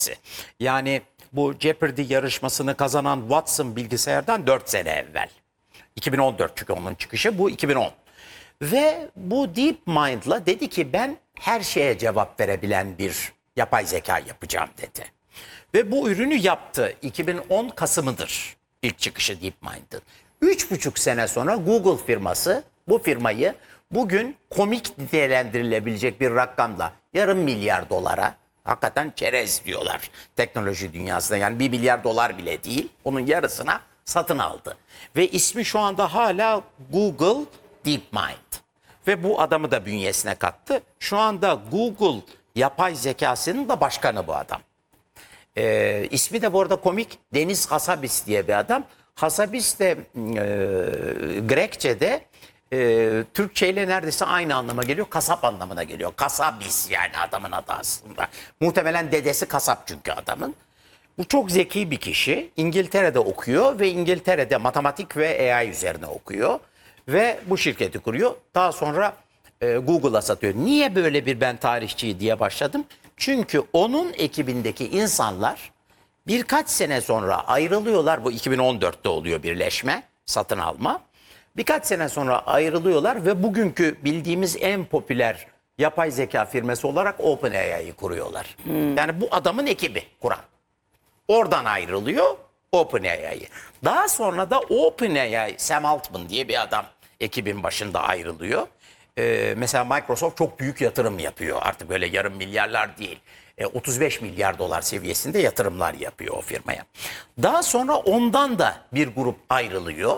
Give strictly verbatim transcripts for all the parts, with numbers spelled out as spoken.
Yani bu Jeopardy yarışmasını kazanan Watson bilgisayardan dört sene evvel. iki bin on dört çünkü onun çıkışı, bu iki bin on. Ve bu DeepMind'la dedi ki ben her şeye cevap verebilen bir yapay zeka yapacağım dedi. Ve bu ürünü yaptı. iki bin on Kasım'ıdır ilk çıkışı DeepMind'ın. Üç buçuk sene sonra Google firması bu firmayı bugün komik nitelendirilebilecek bir rakamla yarım milyar dolara, hakikaten çerez diyorlar teknoloji dünyasında, yani bir milyar dolar bile değil, onun yarısına satın aldı. Ve ismi şu anda hala Google DeepMind. Ve bu adamı da bünyesine kattı. Şu anda Google yapay zekasının da başkanı bu adam. Ee, ismi de bu arada komik, Deniz Hassabis diye bir adam. Hassabis de e, Grekçe'de e, Türkçe ile neredeyse aynı anlama geliyor. Kasap anlamına geliyor. Kasabis yani adamın adı aslında. Muhtemelen dedesi kasap çünkü adamın. Bu çok zeki bir kişi. İngiltere'de okuyor ve İngiltere'de matematik ve A I üzerine okuyor. Ve bu şirketi kuruyor. Daha sonra e, Google'a satıyor. Niye böyle bir ben tarihçi diye başladım? Çünkü onun ekibindeki insanlar birkaç sene sonra ayrılıyorlar. Bu iki bin on dörtte oluyor birleşme, satın alma. Birkaç sene sonra ayrılıyorlar ve bugünkü bildiğimiz en popüler yapay zeka firması olarak OpenAI'yi kuruyorlar. Hmm. Yani bu adamın ekibi kuran. Oradan ayrılıyor OpenAI'yi. Daha sonra da OpenAI, Sam Altman diye bir adam ekibin başında ayrılıyor. Ee, mesela Microsoft çok büyük yatırım yapıyor. Artık böyle yarım milyarlar değil. Ee, otuz beş milyar dolar seviyesinde yatırımlar yapıyor o firmaya. Daha sonra ondan da bir grup ayrılıyor.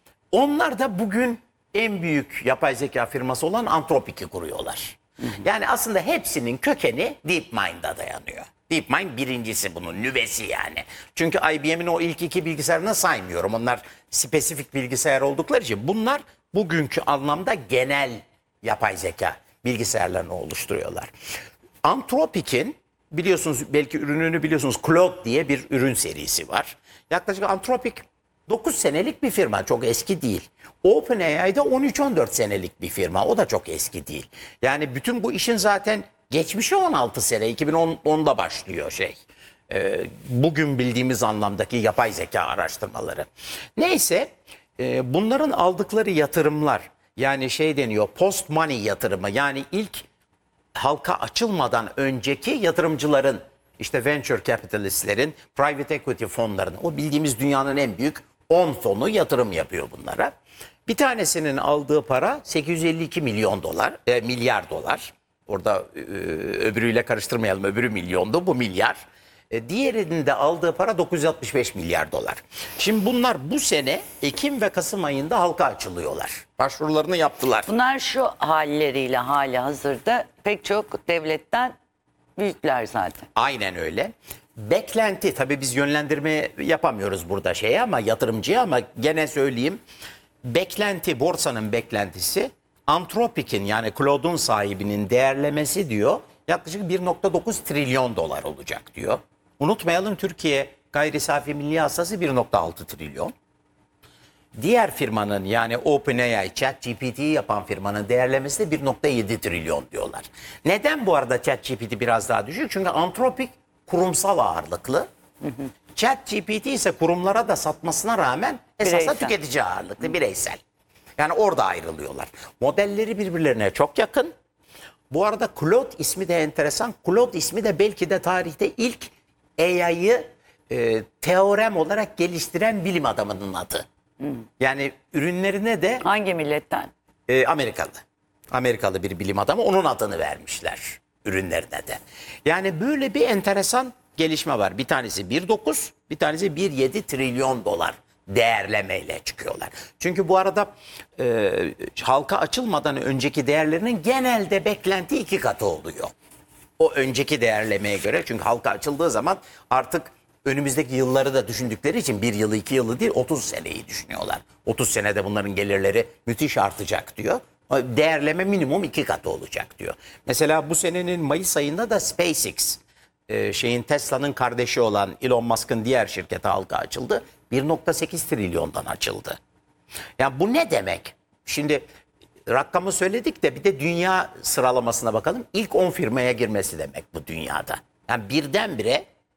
Onlar da bugün en büyük yapay zeka firması olan Anthropic'i kuruyorlar. Hı hı. Yani aslında hepsinin kökeni DeepMind'a dayanıyor. DeepMind birincisi, bunun nüvesi yani. Çünkü I B M'in o ilk iki bilgisayarını saymıyorum. Onlar spesifik bilgisayar oldukları için bunlar bugünkü anlamda genel yapay zeka bilgisayarlarını oluşturuyorlar. Anthropic'in, biliyorsunuz, belki ürününü biliyorsunuz, Claude diye bir ürün serisi var. Yaklaşık Anthropic dokuz senelik bir firma, çok eski değil. OpenAI'de on üç on dört senelik bir firma, o da çok eski değil. Yani bütün bu işin zaten geçmişi on altı sene, iki bin onda başlıyor şey. Ee, bugün bildiğimiz anlamdaki yapay zeka araştırmaları. Neyse, e, bunların aldıkları yatırımlar, yani şey deniyor, post money yatırımı, yani ilk halka açılmadan önceki yatırımcıların, işte venture capitalistlerin, private equity fonlarının, o bildiğimiz dünyanın en büyük on fonu yatırım yapıyor bunlara. Bir tanesinin aldığı para sekiz yüz elli iki milyon dolar, e, milyar dolar. Orada e, öbürüyle karıştırmayalım, öbürü milyondu, bu milyar. E, diğerinin de aldığı para dokuz yüz altmış beş milyar dolar. Şimdi bunlar bu sene Ekim ve Kasım ayında halka açılıyorlar. Başvurularını yaptılar. Bunlar şu halleriyle hali hazırda pek çok devletten büyükler zaten. Aynen öyle. Beklenti, tabii biz yönlendirme yapamıyoruz burada şeye, ama yatırımcıya, ama gene söyleyeyim. Beklenti, borsanın beklentisi Anthropic'in, yani Claude'un sahibinin değerlemesi diyor yaklaşık bir nokta dokuz trilyon dolar olacak diyor. Unutmayalım, Türkiye gayri safi milli hasılası bir nokta altı trilyon. Diğer firmanın, yani OpenAI, ChatGPT'yi yapan firmanın değerlemesi de bir nokta yedi trilyon diyorlar. Neden bu arada ChatGPT biraz daha düşük? Çünkü Anthropic kurumsal ağırlıklı. ChatGPT ise kurumlara da satmasına rağmen esasında tüketici ağırlıklı, bireysel. Yani orada ayrılıyorlar. Modelleri birbirlerine çok yakın. Bu arada Claude ismi de enteresan. Claude ismi de belki de tarihte ilk A I'yı e, teorem olarak geliştiren bilim adamının adı. Hmm. Yani ürünlerine de... Hangi milletten? E, Amerikalı. Amerikalı bir bilim adamı, onun adını vermişler ürünlerine de. Yani böyle bir enteresan gelişme var. Bir tanesi bir nokta dokuz, bir tanesi bir nokta yedi trilyon dolar değerlemeyle çıkıyorlar. Çünkü bu arada e, halka açılmadan önceki değerlerinin genelde beklenti iki katı oluyor. O önceki değerlemeye göre, çünkü halka açıldığı zaman artık önümüzdeki yılları da düşündükleri için bir yılı, iki yılı değil, otuz seneyi düşünüyorlar. otuz senede bunların gelirleri müthiş artacak diyor. Değerleme minimum iki katı olacak diyor. Mesela bu senenin Mayıs ayında da SpaceX, e, şeyin Tesla'nın kardeşi olan Elon Musk'ın diğer şirketi halka açıldı. bir nokta sekiz trilyondan açıldı. Yani bu ne demek? Şimdi rakamı söyledik de bir de dünya sıralamasına bakalım. İlk on firmaya girmesi demek bu dünyada. Yani birdenbire